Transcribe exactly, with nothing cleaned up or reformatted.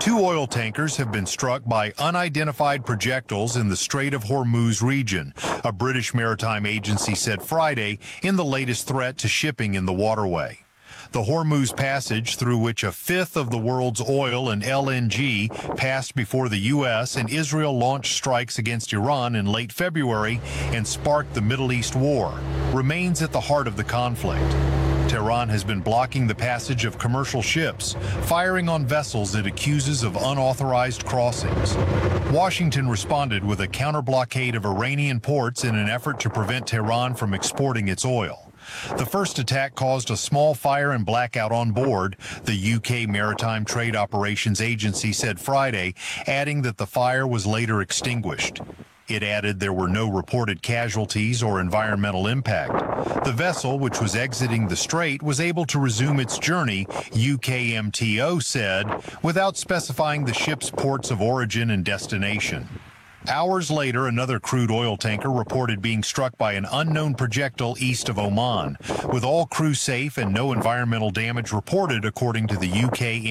Two oil tankers have been struck by unidentified projectiles in the Strait of Hormuz region, a British maritime agency said Friday in the latest threat to shipping in the waterway. The Hormuz Passage, through which a fifth of the world's oil and L N G passed before the U S and Israel launched strikes against Iran in late February and sparked the Middle East war, remains at the heart of the conflict. Tehran has been blocking the passage of commercial ships, firing on vessels it accuses of unauthorized crossings. Washington responded with a counter-blockade of Iranian ports in an effort to prevent Tehran from exporting its oil. The first attack caused a small fire and blackout on board, the U K Maritime Trade Operations Agency said Friday, adding that the fire was later extinguished. It added there were no reported casualties or environmental impact. The vessel, which was exiting the strait, was able to resume its journey, U K M T O said, without specifying the ship's ports of origin and destination. Hours later, another crude oil tanker reported being struck by an unknown projectile east of Oman, with all crew safe and no environmental damage reported, according to the U K